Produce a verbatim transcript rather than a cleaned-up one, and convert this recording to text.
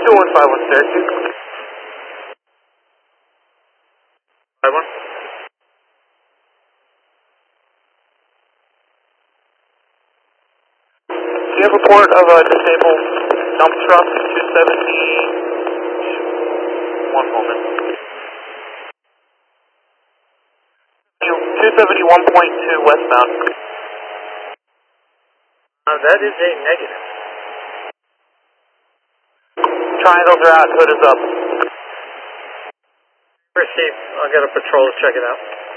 two one five one Syracuse. Five one. Do you have a report of a disabled dump truck, two seventy, one moment. two seventy-one point two westbound. Uh, that is a negative. Triangles are out, hood is up. Received. I'll get a patrol to check it out.